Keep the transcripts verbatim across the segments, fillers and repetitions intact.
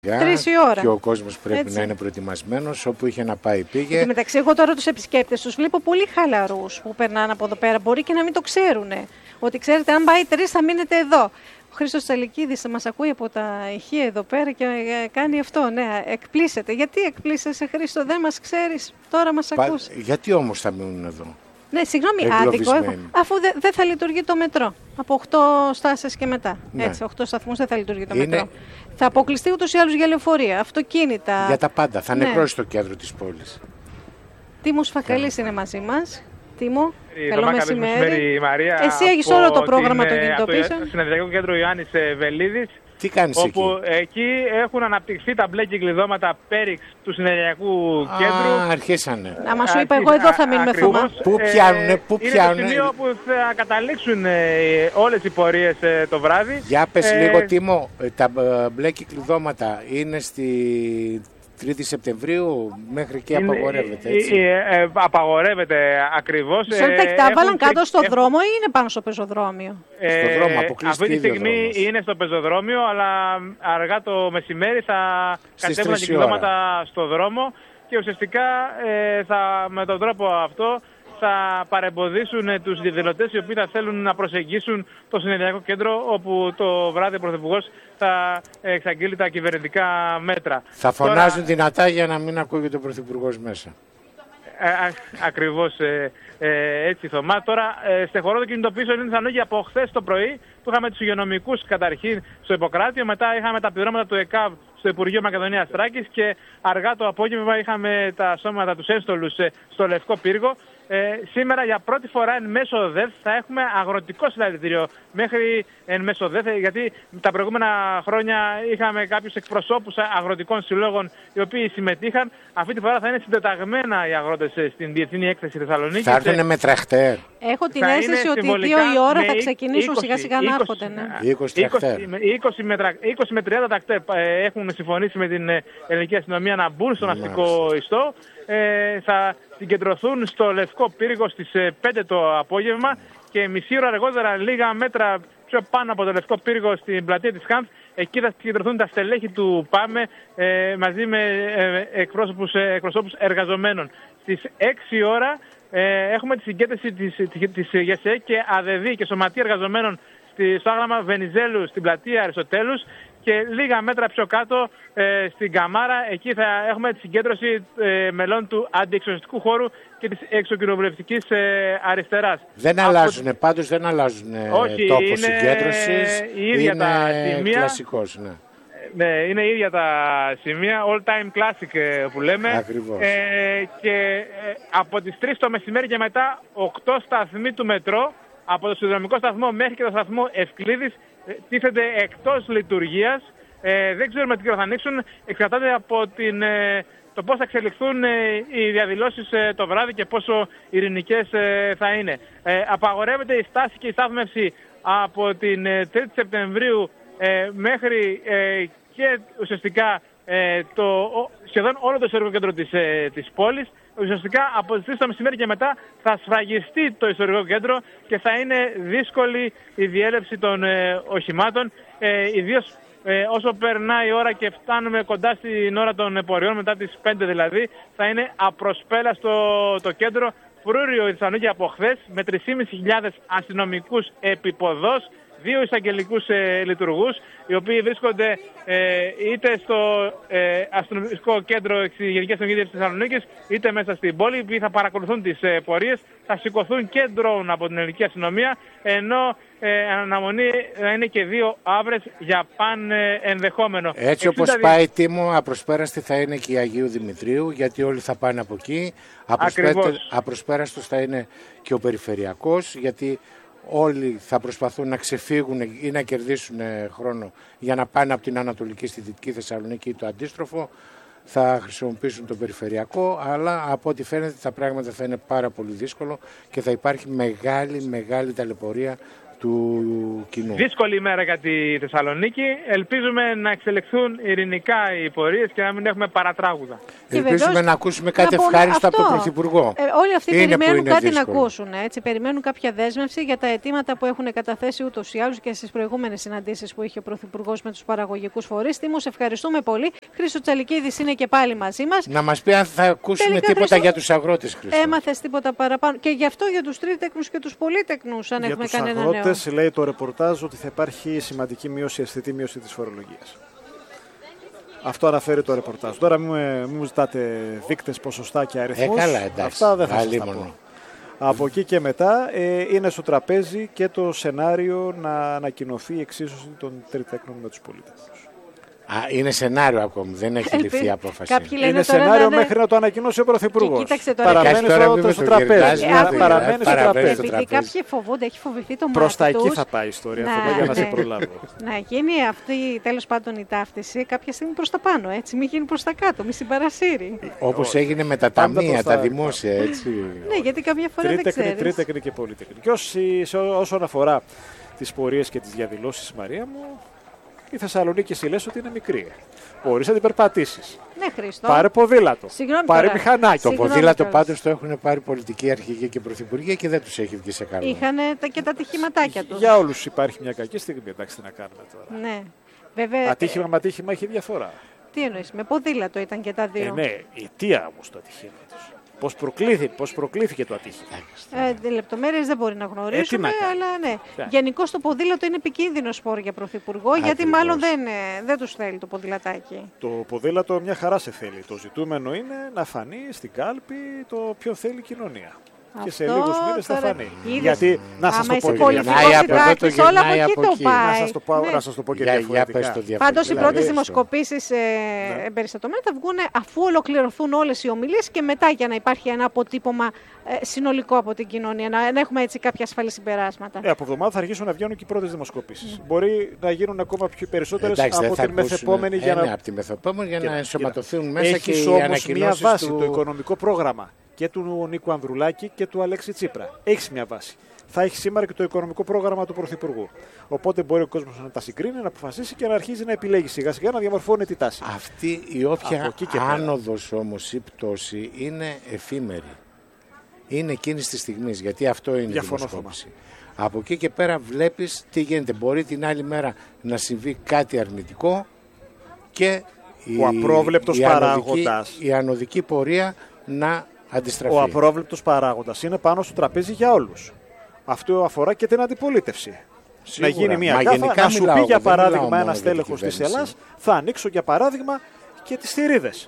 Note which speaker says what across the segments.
Speaker 1: Τρεις η ώρα.
Speaker 2: Και ο κόσμος πρέπει
Speaker 1: Έτσι.
Speaker 2: να είναι προετοιμασμένος. Όπου είχε να πάει πήγε.
Speaker 1: Εν τω μεταξύ, εγώ τώρα τους επισκέπτες τους βλέπω πολύ χαλαρούς που περνάνε από εδώ πέρα. Μπορεί και να μην το ξέρουν. Ότι ξέρετε, αν πάει τρεις θα μείνετε εδώ. Ο Χρήστος Τσαλικίδης μας ακούει από τα ηχεία εδώ πέρα και κάνει αυτό. Ναι, εκπλήσεται. Γιατί εκπλήσεσαι, Χρήστο, δεν μας ξέρεις, τώρα μας
Speaker 2: Πα...
Speaker 1: ακούς.
Speaker 2: Γιατί όμως θα μείνουν εδώ?
Speaker 1: Ναι, συγγνώμη, άδικο, αφού δεν δε θα λειτουργεί το μετρό. Από οκτώ στάσεις και μετά.
Speaker 2: Ναι.
Speaker 1: Έτσι, οκτώ σταθμούς δεν θα λειτουργεί το
Speaker 2: είναι...
Speaker 1: μετρό. Θα αποκλειστεί ούτως ή άλλως για λεωφορεία, αυτοκίνητα.
Speaker 2: Για τα πάντα. Θα
Speaker 1: ναι.
Speaker 2: νεκρώσει το κέντρο της πόλης.
Speaker 1: Τίμος Φακαλής είναι μαζί μας. Τίμο,
Speaker 3: η
Speaker 1: καλό μεσημέρι.
Speaker 3: μεσημέρι Μαρία,
Speaker 1: εσύ έχεις όλο το πρόγραμμα των κινητοποιήσεων.
Speaker 3: Στο συνεδριακό κέντρο Ιωάννης Βελίδης.
Speaker 2: Τι κάνεις
Speaker 3: όπου
Speaker 2: εκεί?
Speaker 3: εκεί έχουν αναπτυχθεί τα μπλε κυκλειδώματα πέριξ του συνεδριακού
Speaker 2: Α,
Speaker 3: κέντρου.
Speaker 2: αρχίσανε.
Speaker 1: Άμα σου είπα εγώ εδώ θα μείνουμε θωμά.
Speaker 2: Πού πιάνουνε, πού
Speaker 3: είναι
Speaker 2: πιάνουνε.
Speaker 3: Είναι το σημείο που θα καταλήξουν όλες οι πορείες το βράδυ.
Speaker 2: Για πες
Speaker 3: ε,
Speaker 2: λίγο, Τίμο, τα μπλε κυκλειδώματα είναι στη τρίτη Σεπτεμβρίου, μέχρι εκεί
Speaker 3: είναι,
Speaker 2: απαγορεύεται, έτσι.
Speaker 3: Ε, ε, ε, απαγορεύεται ακριβώς.
Speaker 1: Σε όλα τα τα βάλαν κάτω στο
Speaker 3: έχουν,
Speaker 1: δρόμο ή είναι πάνω στο πεζοδρόμιο?
Speaker 3: Ε,
Speaker 2: στο δρόμο, αποκλειστική.
Speaker 3: Αυτή τη στιγμή είναι στο πεζοδρόμιο, αλλά αργά το μεσημέρι θα κατέβουν τα κυκλώματα στο δρόμο και ουσιαστικά ε, θα, με τον τρόπο αυτό θα παρεμποδίσουν τους διαδηλωτές οι οποίοι θα θέλουν να προσεγγίσουν το συνεδριακό κέντρο, όπου το βράδυ ο Πρωθυπουργός θα εξαγγείλει τα κυβερνητικά μέτρα.
Speaker 2: Θα φωνάζουν Τώρα... δυνατά για να μην ακούγεται ο Πρωθυπουργός μέσα.
Speaker 3: Ε, α, ακριβώς ε, ε, έτσι, Θωμά. Τώρα, ε, στεχωρώ το κινητοποιήσω είναι Θεσσαλονίκη από χθες το πρωί, που είχαμε τους υγειονομικούς καταρχήν στο Ιπποκράτιο, μετά είχαμε τα πληρώματα του ΕΚΑΒ στο Υπουργείο Μακεδονίας Θράκης και αργά το απόγευμα είχαμε τα σώματα τους ένστολους ε, στο Λευκό Πύργο. Ε, σήμερα για πρώτη φορά εν μέσω ΔΕΘ θα έχουμε αγροτικό συλλαλητήριο μέχρι εν μέσω ΔΕΘ, γιατί τα προηγούμενα χρόνια είχαμε κάποιους εκπροσώπους αγροτικών συλλόγων οι οποίοι συμμετείχαν. Αυτή τη φορά θα είναι συντεταγμένα οι αγρότες στην Διεθνή Έκθεση Θεσσαλονίκης.
Speaker 2: Θα έρθουν με τραχτέρ.
Speaker 1: Έχω την αίσθηση ότι δύο η ώρα θα ξεκινήσουν σιγά σιγά να έρχονται. Ναι.
Speaker 2: είκοσι,
Speaker 3: είκοσι με τριάντα τρακτέρ έχουν συμφωνήσει με την ελληνική αστυνομία να μπουν στο ναυτικό ιστό. Ε, θα συγκεντρωθούν στο Λευκό Πύργο στις πέντε το απόγευμα και μισή ώρα αργότερα, λίγα μέτρα πιο πάνω από το Λευκό Πύργο στην πλατεία της Χάνθ, εκεί θα συγκεντρωθούν τα στελέχη του ΠΑΜΕ ε, μαζί με ε, εκπρόσωπους, ε, εκπροσώπους εργαζομένων. Στις έξι η ώρα ε, έχουμε τη συγκέντρωση της, της, της ΓΕΣΕ και ΑΔΕΔΗ και Σωματεία Εργαζομένων στη, στο άγραμμα Βενιζέλου στην πλατεία Αριστοτέλους. Και λίγα μέτρα πιο κάτω ε, στην Καμάρα, εκεί θα έχουμε τη συγκέντρωση ε, μελών του αντιεξωσιαστικού χώρου και της εξοκοινοβουλευτικής ε, αριστεράς.
Speaker 2: Δεν Από... αλλάζουν, πάντως δεν αλλάζουν
Speaker 3: Όχι,
Speaker 2: τόπο
Speaker 3: είναι,
Speaker 2: συγκέντρωσης,
Speaker 3: ε, ίδια
Speaker 2: είναι
Speaker 3: τα σημεία,
Speaker 2: κλασικός, ναι.
Speaker 3: Ναι, είναι ίδια τα σημεία, all time classic που λέμε.
Speaker 2: Ακριβώς.
Speaker 3: Ε, και ε, από τις τρεις το μεσημέρι και μετά, οκτώ σταθμοί του μετρό, από το συνδρομικό σταθμό μέχρι και το σταθμό Ευκλήδης, τίθεται εκτός λειτουργίας. Ε, δεν ξέρουμε τι θα ανοίξουν. Εξαρτάται από την, ε, το πώς θα εξελιχθούν ε, οι διαδηλώσεις ε, το βράδυ και πόσο ειρηνικές ε, θα είναι. Ε, απαγορεύεται η στάση και η στάθμευση από την ε, τρίτη Σεπτεμβρίου ε, μέχρι ε, και ουσιαστικά ε, το, σχεδόν όλο το ιστορικό κέντρο της, ε, της πόλης. Ουσιαστικά από τις τρεις το μεσημέρι και μετά θα σφραγιστεί το ιστορικό κέντρο και θα είναι δύσκολη η διέλευση των ε, οχημάτων, ε, ιδίως ε, όσο περνάει η ώρα και φτάνουμε κοντά στην ώρα των πορεών, μετά τις πέντε δηλαδή, θα είναι απροσπέλαστο το κέντρο. Φρούριο η Θεσσαλονίκη από χθες με τρεις χιλιάδες πεντακόσιους αστυνομικούς επίποδος, δύο εισαγγελικούς ε, λειτουργούς, οι οποίοι βρίσκονται ε, είτε στο ε, αστυνομικό κέντρο της Γενικής Αστυνομικής της Θεσσαλονίκης, είτε μέσα στην πόλη, οι οποίοι θα παρακολουθούν τις ε, πορείες. Θα σηκωθούν και ντρόουν από την ελληνική αστυνομία, ενώ ε, αναμονή θα είναι και δύο άβρες για παν ε, ενδεχόμενο.
Speaker 2: Έτσι όπως εξήντα... πάει, Τίμο, απροσπέραστη θα είναι και η Αγίου Δημητρίου, γιατί όλοι θα πάνε από εκεί. Απροσπέραστος θα είναι και ο Περιφερειακός, γιατί όλοι θα προσπαθούν να ξεφύγουν ή να κερδίσουν χρόνο για να πάνε από την Ανατολική στη Δυτική Θεσσαλονίκη ή το αντίστροφο. Θα χρησιμοποιήσουν το περιφερειακό, αλλά από ό,τι φαίνεται τα πράγματα θα είναι πάρα πολύ δύσκολο και θα υπάρχει μεγάλη μεγάλη ταλαιπωρία του κοινού.
Speaker 3: Δύσκολη ημέρα για τη Θεσσαλονίκη. Ελπίζουμε να εξελιχθούν ειρηνικά οι πορείες και να μην έχουμε παρατράγουδα.
Speaker 2: Ελπίζουμε βεβαίως, να ακούσουμε κάτι να ευχάριστο από τον Πρωθυπουργό.
Speaker 1: Ε, όλοι αυτοί είναι περιμένουν κάτι
Speaker 2: δύσκολο.
Speaker 1: να ακούσουν. Έτσι. Περιμένουν κάποια δέσμευση για τα αιτήματα που έχουν καταθέσει ούτως ή άλλως και στις προηγούμενες συναντήσεις που είχε ο Πρωθυπουργός με τους παραγωγικούς φορείς. Τίμω, σε ευχαριστούμε πολύ. Χρήστο Τσαλικίδης είναι και πάλι μαζί μας.
Speaker 2: Να μας πει αν θα ακούσουμε τελικά, τίποτα Χρήστο, για τους αγρότες, Χρήστο.
Speaker 1: Έμαθες τίποτα παραπάνω. Και γι' αυτό για τους τρίτεκνους και τους πολύτεκνους, αν
Speaker 4: για
Speaker 1: έχουμε
Speaker 4: τους
Speaker 1: κανένα
Speaker 4: αγρότες,
Speaker 1: νέο.
Speaker 4: λέει το ρεπορτάζ ότι θα υπάρχει σημαντική μείωση, αισθητή μείωση της φορολογίας. Αυτό αναφέρει το ρεπορτάζ. Τώρα μην, μην μου ζητάτε δείκτες, ποσοστά και αριθμούς.
Speaker 2: Ε, καλά, εντάξει.
Speaker 4: Αυτά δεν θα σας τα πω. Από εκεί και μετά ε, είναι στο τραπέζι και το σενάριο να ανακοινωθεί η εξίσωση των τριτέκνων με τους πολίτες.
Speaker 2: Α, είναι σενάριο ακόμη, δεν έχει ληφθεί απόφαση.
Speaker 4: Είναι σενάριο να μέχρι να το ανακοινώσει ο Πρωθυπουργός.
Speaker 1: Κοίταξε τώρα.
Speaker 4: Παραμένει στο, στο τραπέζι.
Speaker 1: Παραμένει στο τραπέζι. Επειδή κάποιοι φοβούνται, έχει φοβηθεί το μάτι
Speaker 4: προς τα εκεί
Speaker 1: τους,
Speaker 4: θα πάει η ιστορία,
Speaker 1: να,
Speaker 4: αυτό, για να
Speaker 1: ναι,
Speaker 4: σε προλάβω.
Speaker 1: Να γίνει αυτή τέλος πάντων η ταύτιση κάποια στιγμή προς τα πάνω, έτσι, μην γίνει προς τα κάτω, μη συμπαρασύρει.
Speaker 2: Όπως έγινε με τα ταμεία, τα δημόσια, έτσι.
Speaker 1: Ναι, γιατί καμιά φορά δεν ξέρεις.
Speaker 4: Τρίτεκνη και πολύτεκνη. Και όσον αφορά τις πορείες και τις διαδηλώσεις, Μαρία μου, η Θεσσαλονίκη εσύ λες ότι είναι μικρή. Μπορείς να την περπατήσεις.
Speaker 1: Ναι, Χρήστο.
Speaker 4: Πάρε ποδήλατο.
Speaker 1: Συγγνώμη
Speaker 4: Πάρε
Speaker 1: τώρα.
Speaker 4: μηχανάκι.
Speaker 2: Το ποδήλατο πάντως το έχουν πάρει πολιτικοί αρχηγοί και πρωθυπουργοί και δεν τους έχει βγει σε καλό.
Speaker 1: Είχαν και τα ατυχηματάκια τους.
Speaker 4: Για όλους υπάρχει μια κακή στιγμή. Εντάξει, τι να κάνουμε τώρα.
Speaker 1: Ναι. Βέβαια,
Speaker 4: ατύχημα με ατύχημα έχει διαφορά.
Speaker 1: Τι εννοείς, με ποδήλατο ήταν και τα δύο.
Speaker 4: Ε, ναι, η αιτία όμως του ατυχήματος. Πώς προκλήθηκε, πώς προκλήθηκε το ατύχημα.
Speaker 1: Ε, λεπτομέρειες δεν μπορεί να γνωρίσουμε, ε, αλλά ναι. Yeah. Γενικώς το ποδήλατο είναι επικίνδυνο σπορ για πρωθυπουργό, Ακριβώς. γιατί μάλλον δεν, δεν τους θέλει το ποδηλατάκι.
Speaker 4: Το ποδήλατο μια χαρά σε θέλει. Το ζητούμενο είναι να φανεί στην κάλπη το ποιο θέλει η κοινωνία. Αυτό και σε λίγους μήνες θα φανεί.
Speaker 1: Είδες.
Speaker 4: Γιατί, να σας το πω και
Speaker 1: όλα από εκεί το πάει.
Speaker 4: Να σας το πω, ναι. να σας το πω και για, διαφορετικά.
Speaker 2: Για
Speaker 1: Πάντως οι πρώτες δημοσκοπήσεις ε, ναι. εμπεριστατωμένα θα βγουν αφού ολοκληρωθούν όλες οι ομιλίες και μετά για να υπάρχει ένα αποτύπωμα ε, συνολικό από την κοινωνία, να, να έχουμε έτσι κάποια ασφαλή συμπεράσματα.
Speaker 4: Ε, από εβδομάδα θα αρχίσουν να βγαίνουν και οι πρώτες δημοσκοπήσεις. Mm. Μπορεί να γίνουν ακόμα πιο περισσότερες Εντάξει, από την μεθεπόμενη για να...
Speaker 2: από τη μεθεπόμενη για να ενσωματωθούν μέσα και οι
Speaker 4: ανακοινώσεις μια βάση το οικονομικό πρόγραμμα και του Νίκου Ανδρουλάκη και του Αλέξη Τσίπρα. Έχει μια βάση. Θα έχει σήμερα και το οικονομικό πρόγραμμα του Πρωθυπουργού. Οπότε μπορεί ο κόσμος να τα συγκρίνει, να αποφασίσει και να αρχίζει να επιλέγει σιγά σιγά να διαμορφώνει τη τάση.
Speaker 2: Αυτή η όποια άνοδος όμως ή πτώση είναι εφήμερη. Είναι εκείνη τη στιγμή, γιατί αυτό είναι η δημοσκόπηση. Από εκεί και πέρα βλέπεις τι γίνεται. Μπορεί την άλλη μέρα να συμβεί κάτι αρνητικό και
Speaker 4: ο απρόβλεπτος
Speaker 2: η,
Speaker 4: παράγοντας.
Speaker 2: Η ανωδική πορεία να αντιστραφεί.
Speaker 4: Ο απρόβλεπτος παράγοντας είναι πάνω στο τραπέζι για όλους. Αυτό αφορά και την αντιπολίτευση. Σίγουρα. Να γίνει μια γκάφα, να σου πει για παράδειγμα ένας τέλεχος της Ελλάδας, θα ανοίξω για παράδειγμα και τις θηρίδες.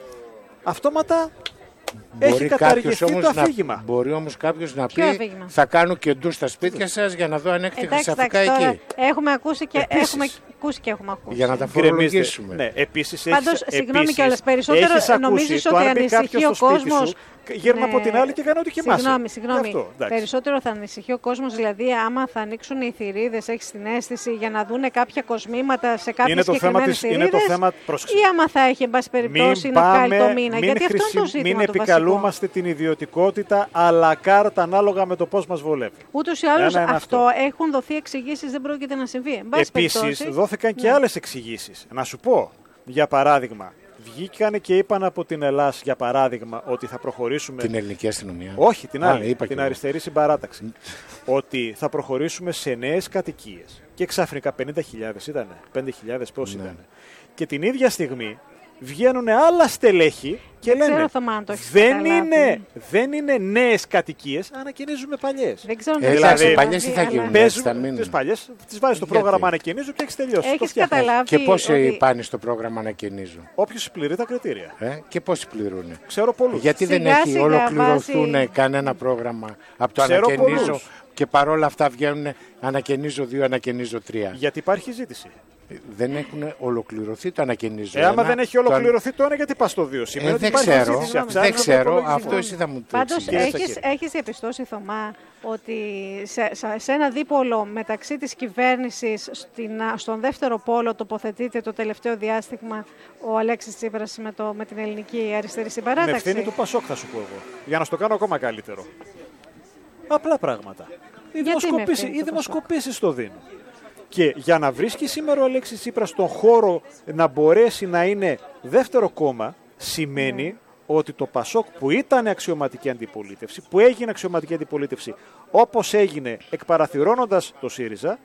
Speaker 4: Αυτόματα έχει καταργηθεί το αφήγημα.
Speaker 2: Να, μπορεί όμως κάποιος να πει θα κάνω και ντου στα σπίτια σας για να δω αν έχετε χρυσαφικά εκεί.
Speaker 1: Έχουμε ακούσει και έχουμε ακούσει και έχουμε ακούσει.
Speaker 2: Για να τα φορολογήσουμε.
Speaker 4: Ναι, επίσης
Speaker 1: Πάντως,
Speaker 4: έχεις,
Speaker 1: συγγνώμη κιόλας, περισσότερο νομίζεις ότι ανησυχεί ο κόσμος.
Speaker 4: Γύρνα ναι. από την άλλη και κάνω ό,τι και εμάς.
Speaker 1: Συγγνώμη, συγγνώμη. Αυτό, περισσότερο θα ανησυχεί ο κόσμος, δηλαδή άμα θα ανοίξουν οι θηρίδες, έχεις την αίσθηση για να δούνε κάποια κοσμήματα σε κάποιες συγκεκριμένες θηρίδες.
Speaker 4: Είναι το θέμα,
Speaker 1: ή άμα θα έχει, εν πάση περιπτώσει, να βγάλει το μήνα.
Speaker 4: Μην
Speaker 1: γιατί
Speaker 4: χρησι...
Speaker 1: αυτό είναι το ζήτημα.
Speaker 4: Μην
Speaker 1: το
Speaker 4: επικαλούμαστε
Speaker 1: βασικό.
Speaker 4: την ιδιωτικότητα à la carte ανάλογα με το πώς μας βολεύει.
Speaker 1: Ούτως ή άλλως αυτό, αυτό έχουν δοθεί εξηγήσεις, δεν πρόκειται να συμβεί.
Speaker 4: Επίσης, δόθηκαν και άλλες εξηγήσεις. Να σου πω, για παράδειγμα. Βγήκανε και είπαν από την Ελλάδα, για παράδειγμα, ότι θα προχωρήσουμε.
Speaker 2: Την ελληνική αστυνομία.
Speaker 4: Όχι, την άλλη.
Speaker 2: Α, είπα
Speaker 4: την αριστερή συμπαράταξη. ότι θα προχωρήσουμε σε νέες κατοικίες. Και ξαφνικά πενήντα χιλιάδες ήταν. πέντε χιλιάδες πώς ναι. ήταν. Και την ίδια στιγμή βγαίνουν άλλα στελέχη και
Speaker 1: δεν
Speaker 4: λένε
Speaker 1: Θωμά,
Speaker 4: δεν, είναι, δεν είναι νέες κατοικίες, ανακαινίζουμε παλιές.
Speaker 1: Δεν ξέρω
Speaker 2: ε, δηλαδή, οι παλιές τι θα γίνουν.
Speaker 4: Τις παλιές τις βάζεις στο πρόγραμμα ανακαινίζω και έχεις τελειώσει.
Speaker 1: Έχεις καταλάβει.
Speaker 2: Και πόσοι
Speaker 1: ότι...
Speaker 2: πάνε στο πρόγραμμα ανακαινίζω.
Speaker 4: Όποιος πληρεί τα κριτήρια.
Speaker 2: Ε, και πόσοι πληρούν.
Speaker 4: Ξέρω πολλούς.
Speaker 2: Γιατί
Speaker 1: σιγά,
Speaker 2: δεν έχει
Speaker 1: σιγά,
Speaker 2: ολοκληρωθούν
Speaker 1: βάζει...
Speaker 2: κανένα πρόγραμμα από το
Speaker 4: Ξέρω
Speaker 2: ανακαινίζω
Speaker 4: πολλούς.
Speaker 2: και παρόλα αυτά βγαίνουν ανακαινίζω δύο, ανακαινίζω τρία.
Speaker 4: Γιατί υπάρχει ζήτηση.
Speaker 2: Δεν έχουν ολοκληρωθεί το ανακαινίζω.
Speaker 4: Ε, άμα δεν έχει ολοκληρωθεί το ένα, γιατί πας στο δύο.
Speaker 2: Ε, δεν ξέρω, δεν ξέρω. Αυτό εσύ θα μου το
Speaker 1: Πάντως έχεις, έχεις διαπιστώσει, Θωμά, ότι σε, σε ένα δίπολο μεταξύ της κυβέρνησης στην, στον δεύτερο πόλο τοποθετείται το τελευταίο διάστημα ο Αλέξης Τσίπρας με, το, με την ελληνική αριστερή συμπαράταξη.
Speaker 4: Με ευθύνη του Πασόκ θα σου πω εγώ, για να στο κάνω ακόμα καλύτερο. Απλά πράγματα. Οι δημοσκοπήσεις, οι δημοσκοπήσεις το δίνουν. Και για να βρίσκει σήμερα ο Αλέξης Τσίπρας στον χώρο να μπορέσει να είναι δεύτερο κόμμα, σημαίνει mm. ότι το Πασόκ που ήταν αξιωματική αντιπολίτευση, που έγινε αξιωματική αντιπολίτευση όπως έγινε εκπαραθυρώνοντας το ΣΥΡΙΖΑ,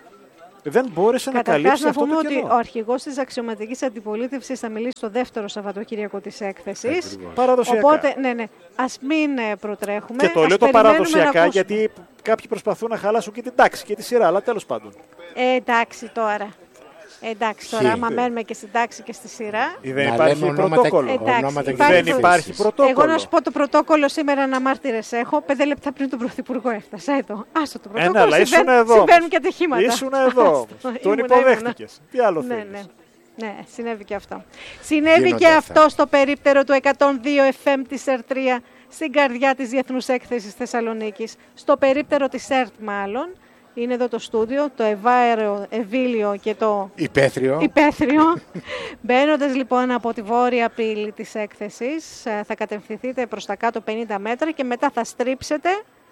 Speaker 4: δεν μπόρεσε
Speaker 1: Καταρχάς,
Speaker 4: να καλύψει
Speaker 1: να
Speaker 4: αυτό το κενό.
Speaker 1: Καταρχάς να πούμε ότι ο αρχηγός της αξιωματικής αντιπολίτευσης θα μιλήσει το δεύτερο Σαββατοκύριακο της έκθεσης.
Speaker 4: Παραδοσιακά.
Speaker 1: Οπότε, ναι, ναι, ας μην προτρέχουμε.
Speaker 4: Και το λέω το παραδοσιακά γιατί κάποιοι προσπαθούν να χαλάσουν και την τάξη και τη σειρά, αλλά τέλος πάντων.
Speaker 1: Ε, εντάξει τώρα. Εντάξει τώρα, άμα μένουμε και στην τάξη και στη σειρά.
Speaker 4: Δεν υπάρχει πρωτόκολλο.
Speaker 1: Εντάξει,
Speaker 4: δεν υπάρχει πρωτόκολλο.
Speaker 1: Εγώ να σου πω το πρωτόκολλο σήμερα να μάρτυρες έχω. Πέντε λεπτά πριν τον Πρωθυπουργό έφτασα εδώ. Άστο το πρωτόκολλο.
Speaker 4: Ε, ναι, αλλά ήσουν εδώ.
Speaker 1: Συμβαίνουν και ατυχήματα.
Speaker 4: Ήσουν εδώ. Τον υποδέχτηκες. Τι άλλο
Speaker 1: ναι,
Speaker 4: θέλεις.
Speaker 1: Ναι. Ναι, συνέβη και αυτό. Συνέβη και αυτό αυτά. Στο περίπτερο του εκατόν δύο εφ εμ της ΕΡΤ τρία στην καρδιά της Διεθνούς Έκθεσης Θεσσαλονίκης. Στο περίπτερο της ΕΡΤ μάλλον. Είναι εδώ το στούντιο, το ευάερο, ευήλιο και το
Speaker 2: υπαίθριο.
Speaker 1: υπαίθριο. Μπαίνοντας λοιπόν από τη βόρεια πύλη της έκθεσης, θα κατευθυνθείτε προς τα κάτω πενήντα μέτρα και μετά θα στρίψετε.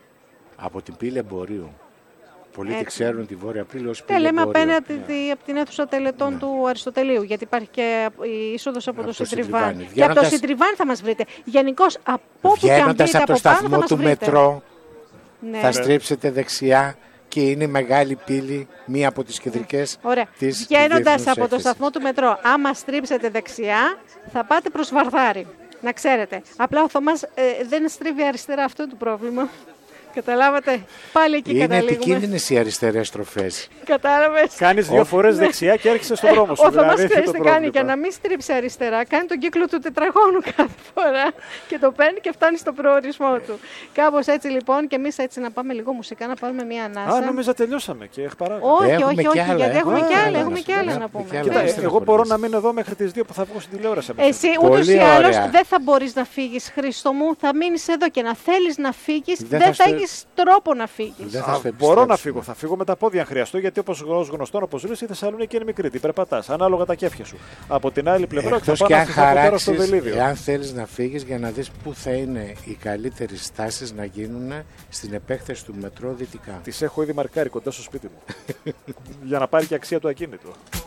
Speaker 2: Από την πύλη Εμπορίου. Πολλοί τη ξέρουν τη βόρεια πύλη ως
Speaker 1: πύλη
Speaker 2: Εμπορίου.
Speaker 1: Λέμε απέναντι ναι. από την αίθουσα τελετών ναι. του Αριστοτελείου, γιατί υπάρχει και η είσοδος από, από το, το Συντριβάν. Και από το Συντριβάν θα μας βρείτε. Γενικώς από όπου και αν μπείτε από, από πάνω θα μας
Speaker 2: του
Speaker 1: βρείτε.
Speaker 2: μετρό
Speaker 1: Ναι.
Speaker 2: θα στρίψετε δεξιά. Και είναι μεγάλη πύλη, μία από τις κεντρικές της
Speaker 1: Βγαίνοντας από το σταθμό του μετρό, άμα στρίψετε δεξιά, θα πάτε προς Βαρδάρη. Να ξέρετε. Απλά ο Θωμάς ε, δεν στρίβει αριστερά, αυτό το πρόβλημα. Καταλάβατε. Πάλι εκεί
Speaker 2: είναι
Speaker 1: καταλήγουμε.
Speaker 2: Είναι επικίνδυνες οι αριστερές στροφές.
Speaker 1: Κατάλαβες.
Speaker 4: Κάνεις δύο φορές δεξιά και έρχεσαι στον δρόμο σου.
Speaker 1: Ο Θωμάς χρειάζεται κάνει για να μην στρίψει αριστερά. Κάνει τον κύκλο του τετραγώνου κάθε φορά και το παίρνει και φτάνει στο προορισμό του. Κάπως έτσι λοιπόν και εμείς έτσι να πάμε λίγο μουσικά, να πάρουμε μια ανάσα.
Speaker 4: Α, νόμιζα τελειώσαμε και παράγω.
Speaker 1: Όχι, όχι, όχι, γιατί έχουμε κι άλλα, έχουμε κι άλλα να πούμε.
Speaker 4: Εγώ μπορώ να μείνω εδώ μέχρι τις δύο που θα βγω στην τηλεόραση.
Speaker 1: Εσύ ούτως ή άλλως δεν θα μπορείς να φύγεις, Χρήστο μου, θα μείνεις εδώ και να θέλεις να φύγεις, δεν θα έχεις τρόπο να φύγεις.
Speaker 4: Μπορώ να φύγω, θα φύγω με τα πόδια αν χρειαστώ, γιατί όπως γνωστό, όπως λες, η Θεσσαλονίκη είναι μικρή. Τι περπατάς, ανάλογα τα κέφια σου. Από την άλλη πλευρά,
Speaker 2: εκτός και αν χαράξεις, εάν θέλεις να φύγεις για να δεις πού θα είναι οι καλύτερες στάσεις να γίνουν στην επέκταση του μετρό δυτικά.
Speaker 4: Τις έχω ήδη μαρκάρει κοντά στο σπίτι μου. Για να πάρει και αξία το ακίνητο.